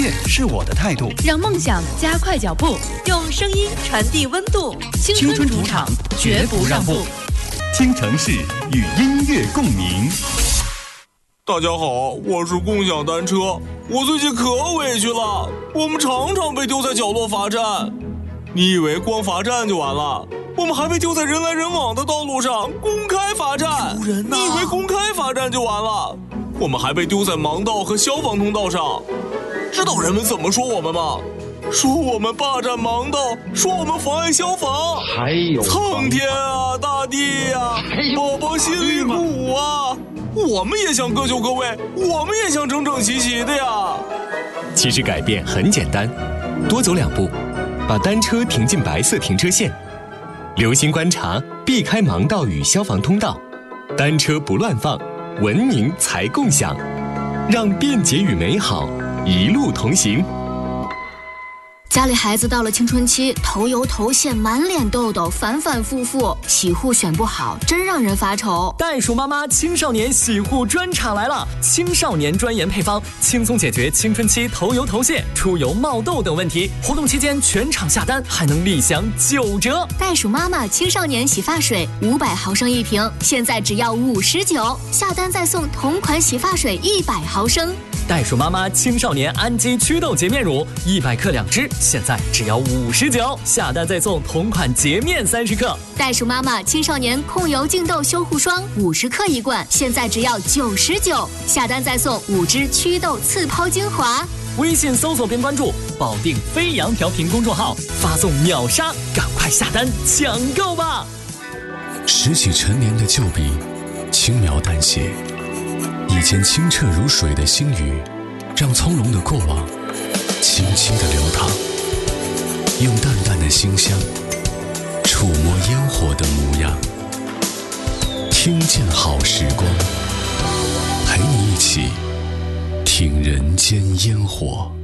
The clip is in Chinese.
确是我的态度。 让梦想加快脚步，用声音传递温度。青春主场，绝不让步。 京城市与音乐共鸣。 大家好，我是共享单车。我最近可委屈了，我们常常被丢在角落罚站。你以为光罚站就完了？我们还被丢在人来人往的道路上公开罚站。你以为公开罚站就完了？我们还被丢在盲道和消防通道上。知道人们怎么说我们吗？说我们霸占盲道，说我们妨碍消防。 还有苍天啊，大地啊，宝宝心里苦啊！我们也想各就各位，我们也想整整齐齐的呀。 其实改变很简单，多走2步，把单车停进白色停车线，留心观察，避开盲道与消防通道，单车不乱放，文明才共享，让便捷与美好一路同行。 家里孩子到了青春期，头油头屑，满脸痘痘，反反复复，洗护选不好，真让人发愁。 袋鼠妈妈青少年洗护专场来了，青少年专研配方，轻松解决青春期头油头屑、出油冒痘等问题。活动期间全场下单还能立享9折。 袋鼠妈妈青少年洗发水500毫升1瓶，现在只要59，下单再送同款洗发水100毫升。 袋鼠妈妈青少年氨基祛痘洁面乳100克2支，现在只要59，下单再送同款洁面30克。 袋鼠妈妈青少年控油净痘修护霜50克1罐，现在只要99，下单再送5支祛痘刺抛精华。 微信搜索并关注保定飞扬调频公众号，发送秒杀，赶快下单抢购吧！ 拾起陈年的旧笔，轻描淡写，以前清澈如水的星宇，让从容的过往轻轻地流淌，用淡淡的馨香触摸烟火的模样，听见好时光，陪你一起听人间烟火。